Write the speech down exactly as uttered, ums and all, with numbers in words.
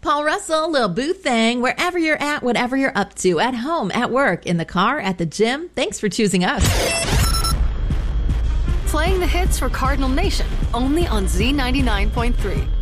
Paul Russell, Lil Boo Thang, wherever you're at, whatever you're up to, at home, at work, in the car, at the gym. Thanks for choosing us. Playing the hits for Cardinal Nation, only on Z ninety-nine point three.